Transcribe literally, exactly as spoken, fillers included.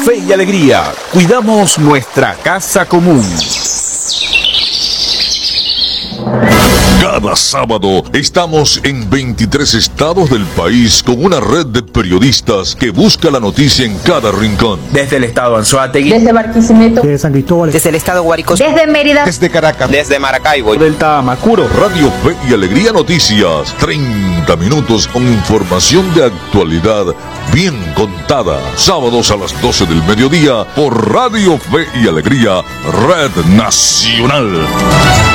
Fe y Alegría. Cuidamos nuestra casa común. Cada sábado estamos en veintitrés estados del país con una red de periodistas que busca la noticia en cada rincón. Desde el estado Anzoátegui, desde Barquisimeto, desde San Cristóbal, desde el estado Guárico, desde Mérida, desde Caracas, desde Maracaibo, del Tamacuro. Radio Fe y Alegría Noticias, treinta minutos con información de actualidad bien contada. Sábados a las doce del mediodía por Radio Fe y Alegría, Red Nacional.